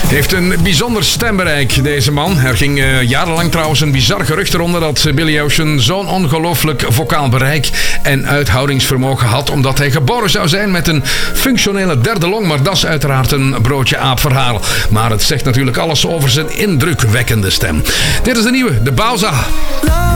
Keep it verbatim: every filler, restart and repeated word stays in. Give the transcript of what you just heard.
Heeft een bijzonder stembereik, deze man. Er ging uh, jarenlang trouwens een bizar gerucht eronder dat Billy Ocean zo'n ongelooflijk vocaal bereik en uithoudingsvermogen had, omdat hij geboren zou zijn met een functionele derde long. Maar dat is uiteraard een broodje aap verhaal. Maar het zegt natuurlijk alles over zijn indrukwekkende stem. Dit is de nieuwe, de Bowza.